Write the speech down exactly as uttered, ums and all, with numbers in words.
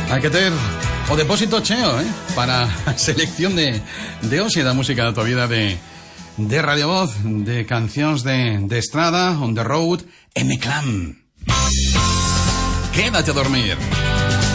Hai que ter o depósito cheo, eh? Para a selección de, de hoxe da música da tua vida de, de Radio Voz, de cancións de, de estrada, on the road, M-Clan. Quédate a dormir.